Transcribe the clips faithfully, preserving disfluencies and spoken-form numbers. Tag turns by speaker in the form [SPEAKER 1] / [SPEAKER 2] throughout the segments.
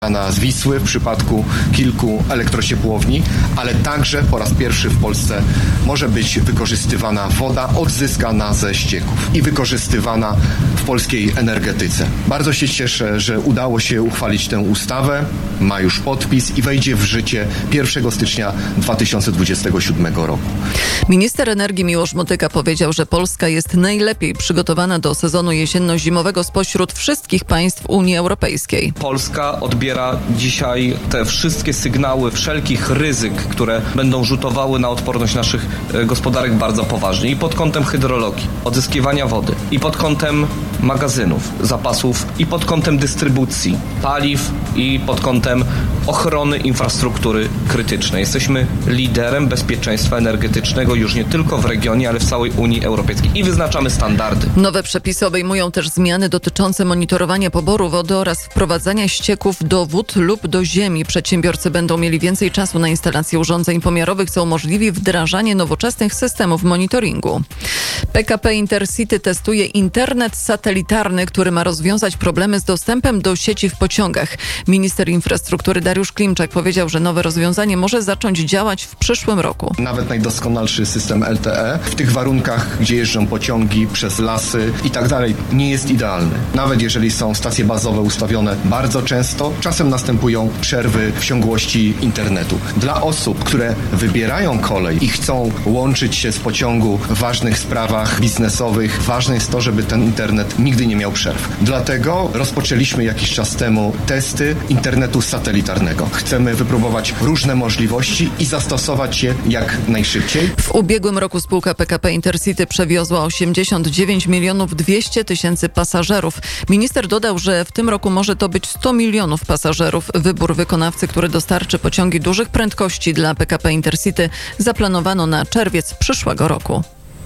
[SPEAKER 1] z Wisły w przypadku kilku elektrociepłowni, ale także po raz pierwszy w Polsce może być wykorzystywana woda odzyskana ze ścieków i wykorzystywana w polskiej energetyce. Bardzo się cieszę, że udało się uchwalić tę ustawę, ma już podpis i wejdzie w życie pierwszego stycznia dwa tysiące dwudziestego siódmego roku.
[SPEAKER 2] Minister energii Miłosz Motyka powiedział, że Polska jest najlepiej przygotowana do sezonu jesienno-zimowego spośród wszystkich państw Unii Europejskiej.
[SPEAKER 3] Polska odbiera dzisiaj te wszystkie sygnały wszelkich ryzyk, które będą rzutowały na odporność naszych gospodarek bardzo poważnie. I pod kątem hydrologii, odzyskiwania wody, i pod kątem magazynów, zapasów, i pod kątem dystrybucji paliw, i pod kątem ochrony infrastruktury krytycznej. Jesteśmy liderem bezpieczeństwa energetycznego już nie tylko w regionie, ale w całej Unii Europejskiej i wyznaczamy standardy.
[SPEAKER 2] Nowe przepisy obejmują też zmiany dotyczące monitorowania poboru wody oraz wprowadzania ścieków do wód lub do ziemi. Przedsiębiorcy będą mieli więcej czasu na instalację urządzeń pomiarowych, co umożliwi wdrażanie nowoczesnych systemów monitoringu. P K P Intercity testuje internet satelitarny, który ma rozwiązać problemy z dostępem do sieci w pociągach. Minister infrastruktury Dariusz Klimczak powiedział, że nowe rozwiązanie może zacząć działać w przyszłym roku.
[SPEAKER 1] Nawet najdoskonalszy system L T E w tych warunkach, gdzie jeżdżą pociągi przez lasy i tak dalej, nie jest idealny. Nawet jeżeli są stacje bazowe ustawione bardzo często, czasem następują przerwy w ciągłości internetu. Dla osób, które wybierają kolej i chcą łączyć się z pociągu w ważnych sprawach biznesowych, ważne jest to, żeby ten internet nigdy nie miał przerw. Dlatego rozpoczęliśmy jakiś czas temu testy internetu satelitarnego. Chcemy wypróbować różne możliwości i zastosować je jak najszybciej.
[SPEAKER 2] W ubiegłym roku spółka P K P Intercity przewiozła osiemdziesiąt dziewięć milionów dwieście tysięcy pasażerów. Minister dodał, że w tym roku może to być sto milionów pasażerów. Wybór wykonawcy, który dostarczy pociągi dużych prędkości dla P K P Intercity, zaplanowano na czerwiec przyszłego roku.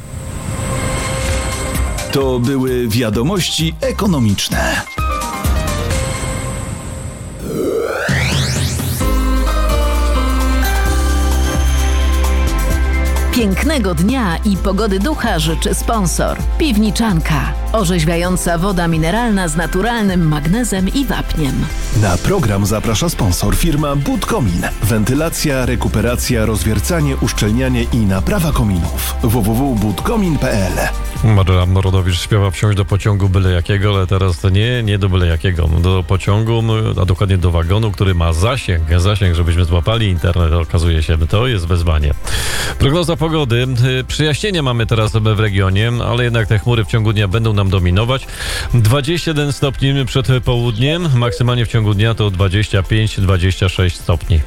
[SPEAKER 4] To były wiadomości ekonomiczne.
[SPEAKER 5] Pięknego dnia i pogody ducha życzy sponsor. Piwniczanka. Orzeźwiająca woda mineralna z naturalnym magnezem i wapniem.
[SPEAKER 4] Na program zaprasza sponsor firma Budkomin. Wentylacja, rekuperacja, rozwiercanie, uszczelnianie i naprawa kominów. w w w kropka budkomin kropka p l.
[SPEAKER 6] Maryla Morodowicz śpiewa wsiąść do pociągu byle jakiego, ale teraz to nie, nie do byle jakiego. Do pociągu, a dokładnie do wagonu, który ma zasięg, zasięg, żebyśmy złapali internet, okazuje się, to jest wyzwanie. Prognoza pogody. Przyjaśnienia mamy teraz w regionie, ale jednak te chmury w ciągu dnia będą nam dominować. dwadzieścia jeden stopni przed południem, maksymalnie w ciągu dnia to dwadzieścia pięć dwadzieścia sześć stopni.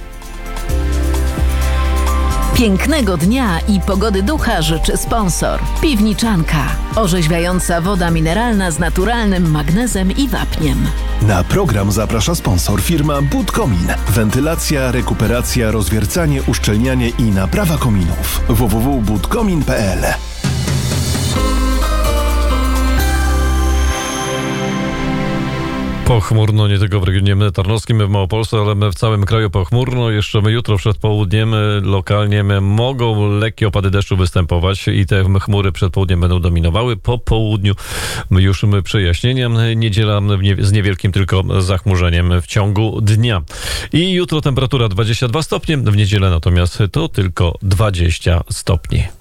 [SPEAKER 5] Pięknego dnia i pogody ducha życzy sponsor. Piwniczanka. Orzeźwiająca woda mineralna z naturalnym magnezem i wapniem.
[SPEAKER 4] Na program zaprasza sponsor firma Budkomin. Wentylacja, rekuperacja, rozwiercanie, uszczelnianie i naprawa kominów. w w w kropka budkomin kropka p l.
[SPEAKER 6] Pochmurno nie tylko w regionie tarnowskim, w Małopolsce, ale w całym kraju pochmurno. Jeszcze jutro przed południem lokalnie mogą lekkie opady deszczu występować i te chmury przed południem będą dominowały. Po południu już przejaśnienia. Niedziela z niewielkim tylko zachmurzeniem w ciągu dnia. I jutro temperatura dwadzieścia dwa stopnie, w niedzielę natomiast to tylko dwadzieścia stopni.